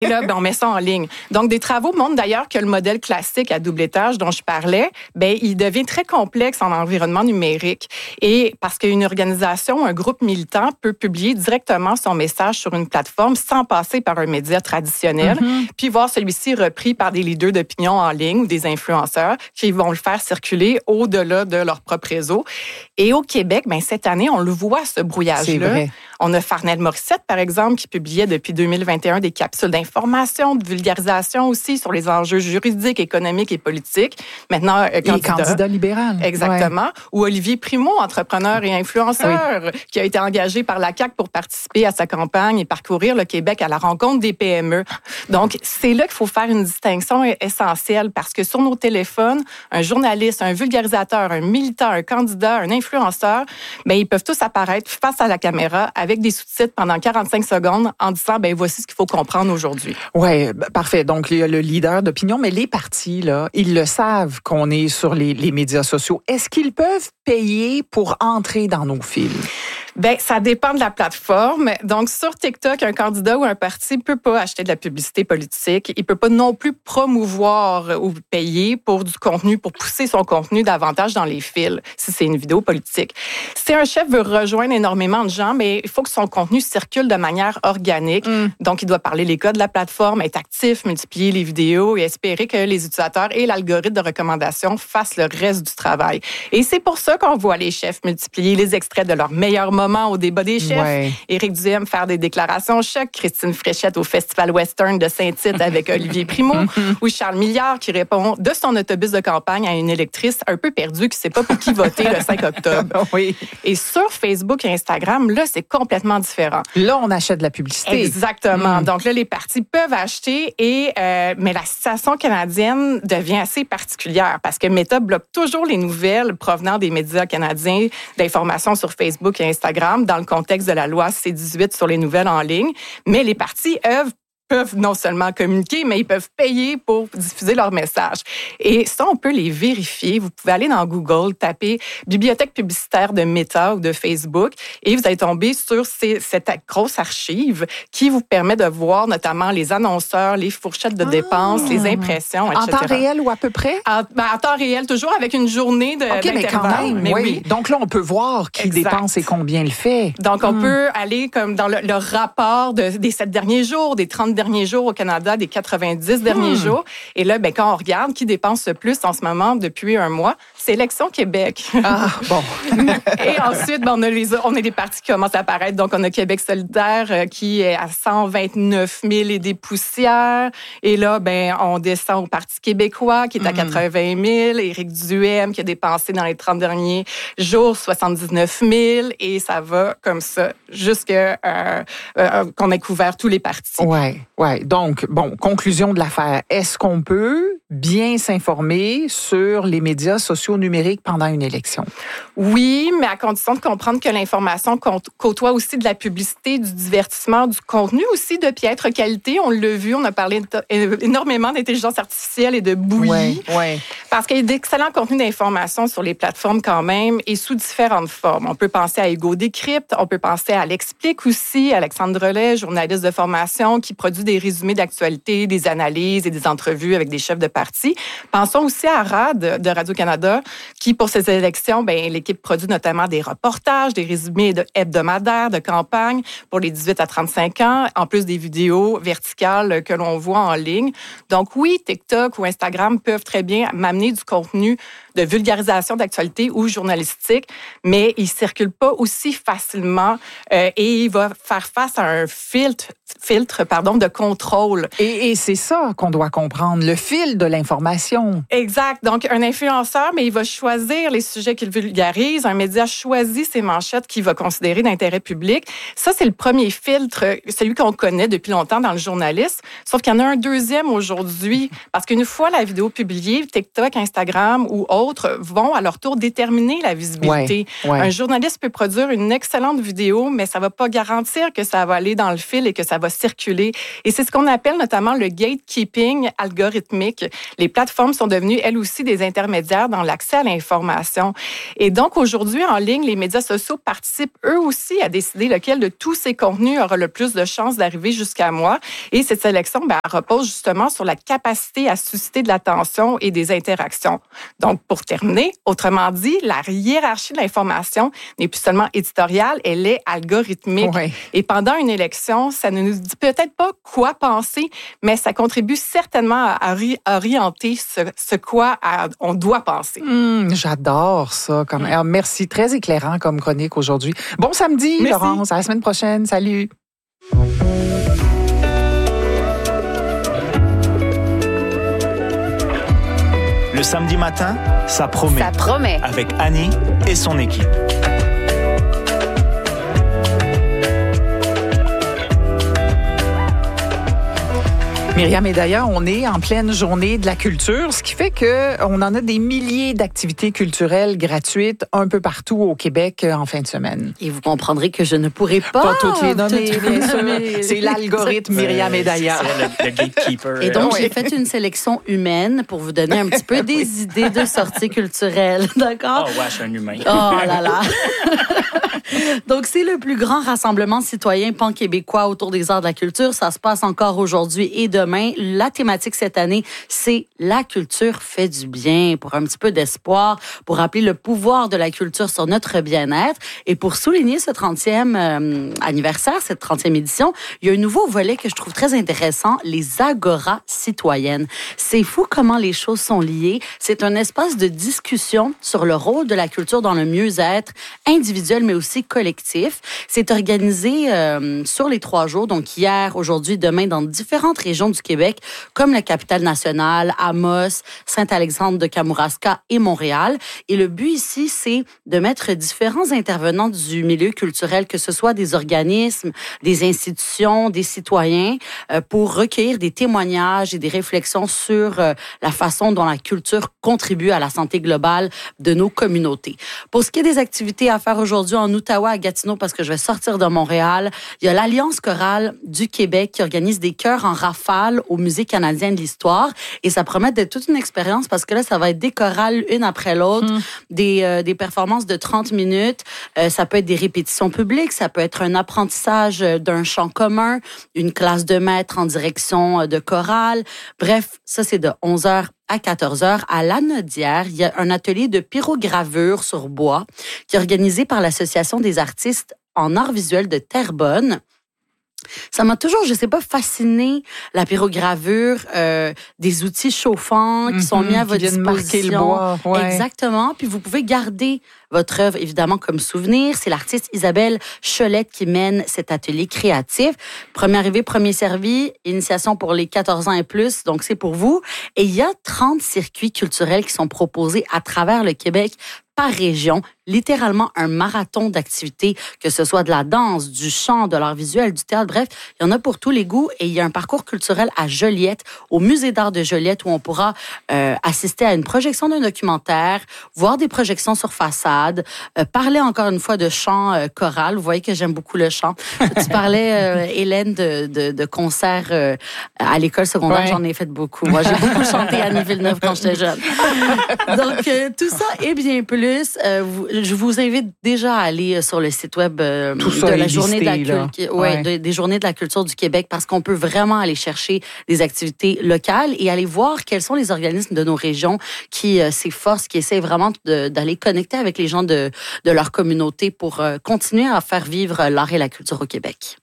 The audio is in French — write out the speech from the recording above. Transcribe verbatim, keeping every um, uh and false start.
Et là, ben, on met ça en ligne. Donc, des travaux montrent d'ailleurs que le modèle classique à double étage dont je parlais, ben, il devient très complexe en environnement numérique. Et parce qu'une organisation, un groupe militant peut publier directement son message sur une plateforme sans passer par un média traditionnel, mm-hmm. puis voir celui-ci repris par des leaders d'opinion en ligne ou des influenceurs qui vont le faire circuler au-delà de leur propre réseau. Et au Québec, ben, cette année, on le voit, ce brouillage-là. C'est vrai. On a Farnell Morissette, par exemple, qui publiait depuis deux mille vingt et un des capsules d'information, de vulgarisation aussi sur les enjeux juridiques, économiques et politiques. Maintenant, euh, candidat. Et candidat libéral. Exactement. Ouais. Ou Olivier Primo, entrepreneur et influenceur, oui. qui a été engagé par la C A Q pour participer à sa campagne et parcourir le Québec à la rencontre des P M E. Donc, c'est là qu'il faut faire une distinction essentielle parce que sur nos téléphones, un journaliste, un vulgarisateur, un militant, un candidat, un influenceur, ben ils peuvent tous apparaître face à la caméra avec des sous-titres pendant quarante-cinq secondes en disant, ben voici ce qu'il faut comprendre aujourd'hui. Oui, parfait. Donc, il y a le leader d'opinion, mais les partis, là, ils le savent qu'on est sur les, les médias sociaux. Est-ce qu'ils peuvent payer pour entrer dans nos fils? Bien, ça dépend de la plateforme. Donc, sur TikTok, un candidat ou un parti ne peut pas acheter de la publicité politique. Il ne peut pas non plus promouvoir ou payer pour du contenu, pour pousser son contenu davantage dans les fils, si c'est une vidéo politique. Si un chef veut rejoindre énormément de gens, mais il faut que son contenu circule de manière organique. Mm. Donc, il doit parler les codes de la plateforme, être actif, multiplier les vidéos et espérer que les utilisateurs et l'algorithme de recommandation fassent le reste du travail. Et c'est pour ça qu'on voit les chefs multiplier les extraits de leurs meilleurs moments au débat des chefs. Ouais. Éric Duhem faire des déclarations choc, Christine Fréchette au Festival Western de Saint-Tite avec Olivier Primo, ou Charles Milliard qui répond de son autobus de campagne à une électrice un peu perdue qui ne sait pas pour qui voter le cinq octobre. Oui. Et sur Facebook et Instagram, là, c'est complètement différent. Là, on achète de la publicité. Exactement. Mm. Donc là, les partis peuvent acheter, et euh, mais la situation canadienne devient assez particulière parce que Meta bloque toujours les nouvelles provenant des médias canadiens d'informations sur Facebook et Instagram dans le contexte de la loi C dix-huit sur les nouvelles en ligne. Mais les partis œuvrent peuvent non seulement communiquer, mais ils peuvent payer pour diffuser leur message. Et ça, on peut les vérifier. Vous pouvez aller dans Google, taper « Bibliothèque publicitaire de Meta » ou de Facebook, et vous allez tomber sur ces, cette grosse archive qui vous permet de voir notamment les annonceurs, les fourchettes de dépenses, ah. les impressions, et cetera. En temps réel ou à peu près? En, ben, en temps réel, toujours avec une journée de, OK, mais quand même, mais oui. oui. Donc là, on peut voir qui exact. Dépense et combien le fait. Donc, on hum. peut aller comme dans le, le rapport de, des sept derniers jours, des trente derniers jours au Canada, des quatre-vingt-dix derniers hmm. jours. Et là, ben, quand on regarde qui dépense le plus en ce moment depuis un mois, c'est Élections Québec. Ah, bon. Et ensuite, ben, on, a les, on a des partis qui commencent à apparaître. Donc, on a Québec solidaire euh, qui est à cent vingt-neuf mille et des poussières. Et là, ben, on descend au Parti québécois qui est à hmm. quatre-vingt mille. Éric Duhem qui a dépensé dans les trente derniers jours soixante-dix-neuf mille. Et ça va comme ça jusqu'à euh, euh, qu'on ait couvert tous les partis. Oui, oui. Donc, bon, conclusion de l'affaire. Est-ce qu'on peut bien s'informer sur les médias sociaux numériques pendant une élection? Oui, mais à condition de comprendre que l'information côtoie aussi de la publicité, du divertissement, du contenu aussi de piètre qualité. On l'a vu, on a parlé énormément d'intelligence artificielle et de bouillie. Oui, oui. Parce qu'il y a d'excellents contenus d'information sur les plateformes quand même et sous différentes formes. On peut penser à Ego Décrypte, on peut penser à L'Explique aussi, Alexandre Relais, journaliste de formation qui produit des résumés d'actualité, des analyses et des entrevues avec des chefs de parti. Pensons aussi à R A D de Radio-Canada qui, pour ces élections, ben, l'équipe produit notamment des reportages, des résumés de hebdomadaires de campagne pour les dix-huit à trente-cinq ans, en plus des vidéos verticales que l'on voit en ligne. Donc oui, TikTok ou Instagram peuvent très bien m'amener du contenu de vulgarisation d'actualité ou journalistique, mais il ne circule pas aussi facilement euh, et il va faire face à un filtre, filtre pardon, de contrôle. Et, et c'est ça qu'on doit comprendre, le fil de l'information. Exact. Donc, un influenceur, mais il va choisir les sujets qu'il vulgarise. Un média choisit ses manchettes qu'il va considérer d'intérêt public. Ça, c'est le premier filtre, celui qu'on connaît depuis longtemps dans le journalisme. Sauf qu'il y en a un deuxième aujourd'hui, parce qu'une fois la vidéo publiée, TikTok, Instagram ou autres vont à leur tour déterminer la visibilité. Ouais, ouais. Un journaliste peut produire une excellente vidéo, mais ça ne va pas garantir que ça va aller dans le fil et que ça va circuler. Et c'est ce qu'on appelle notamment le gatekeeping algorithmique. Les plateformes sont devenues, elles aussi, des intermédiaires dans l'accès à l'information. Et donc, aujourd'hui, en ligne, les médias sociaux participent eux aussi à décider lequel de tous ces contenus aura le plus de chances d'arriver jusqu'à moi. Et cette sélection, ben, elle repose justement sur la capacité à susciter de l'attention et des interactions. Donc, pour terminer, autrement dit, la hiérarchie de l'information n'est plus seulement éditoriale, elle est algorithmique. Ouais. Et pendant une élection, ça ne nous dit peut-être pas quoi penser, mais ça contribue certainement à orienter ce, ce quoi à, on doit penser. Mmh, j'adore ça. Comme... Alors, merci, très éclairant comme chronique aujourd'hui. Bon samedi, merci. Laurence. À la semaine prochaine. Salut. Le samedi matin, ça promet. Ça promet. Avec Annie et son équipe. Myriam, et d'ailleurs, on est en pleine journée de la culture, ce qui fait qu'on en a des milliers d'activités culturelles gratuites un peu partout au Québec en fin de semaine. Et vous comprendrez que je ne pourrai pas... Pas toutes les nommer, bien sûr. C'est l'algorithme Myriam et d'ailleurs. C'est le, le gatekeeper. Et donc, Oui. j'ai fait une sélection humaine pour vous donner un petit peu des idées de sorties culturelles, d'accord? Oh ouais, je suis un humain. Oh là là! Donc, c'est le plus grand rassemblement citoyen pan-québécois autour des arts de la culture. Ça se passe encore aujourd'hui et demain. La thématique cette année, c'est la culture fait du bien, pour un petit peu d'espoir, pour rappeler le pouvoir de la culture sur notre bien-être. Et pour souligner ce trentième euh, anniversaire, cette trentième édition, il y a un nouveau volet que je trouve très intéressant, les agoras citoyennes. C'est fou comment les choses sont liées. C'est un espace de discussion sur le rôle de la culture dans le mieux-être individuel, mais aussi collectif. C'est organisé euh, sur les trois jours, donc hier, aujourd'hui, demain, dans différentes régions du Québec, comme la capitale nationale, Amos, Saint-Alexandre de Kamouraska et Montréal. Et le but ici, c'est de mettre différents intervenants du milieu culturel, que ce soit des organismes, des institutions, des citoyens, euh, pour recueillir des témoignages et des réflexions sur euh, la façon dont la culture contribue à la santé globale de nos communautés. Pour ce qui est des activités à faire aujourd'hui en Outaouais, à Gatineau, parce que je vais sortir de Montréal, il y a l'Alliance chorale du Québec qui organise des chœurs en rafale au Musée canadien de l'histoire. Et ça promet d'être toute une expérience parce que là, ça va être des chorales une après l'autre, mmh. des, euh, des performances de trente minutes. Euh, ça peut être des répétitions publiques, ça peut être un apprentissage d'un chant commun, une classe de maître en direction de chorale. Bref, ça, c'est de onze heures à quatorze heures. À Lanaudière, il y a un atelier de pyrogravure sur bois qui est organisé par l'Association des artistes en arts visuels de Terrebonne. Ça m'a toujours, je sais pas, fasciné, la pyrogravure, euh, des outils chauffants qui mm-hmm, sont mis à votre disposition. Marquer le bois, ouais. Exactement. Puis vous pouvez garder votre œuvre, évidemment, comme souvenir. C'est l'artiste Isabelle Cholette qui mène cet atelier créatif. Premier arrivé, premier servi, initiation pour les quatorze ans et plus, donc c'est pour vous. Et il y a trente circuits culturels qui sont proposés à travers le Québec par région, littéralement un marathon d'activités, que ce soit de la danse, du chant, de l'art visuel, du théâtre, bref, il y en a pour tous les goûts. Et il y a un parcours culturel à Joliette, au Musée d'art de Joliette, où on pourra euh, assister à une projection d'un documentaire, voir des projections sur façade, euh, parler encore une fois de chant euh, choral. Vous voyez que j'aime beaucoup le chant. Tu parlais, euh, Hélène, de, de, de concerts euh, à l'école secondaire. Ouais. J'en ai fait beaucoup. Moi, j'ai beaucoup chanté à Annie Villeneuve quand j'étais jeune. Donc, euh, tout ça et bien plus. Euh, vous, je vous invite déjà à aller sur le site web euh, de la journée listé, de la culture, ouais, ouais. de, des journées de la culture du Québec, parce qu'on peut vraiment aller chercher des activités locales et aller voir quels sont les organismes de nos régions qui euh, s'efforcent, qui essaient vraiment de, d'aller connecter avec les gens de, de leur communauté pour euh, continuer à faire vivre l'art et la culture au Québec.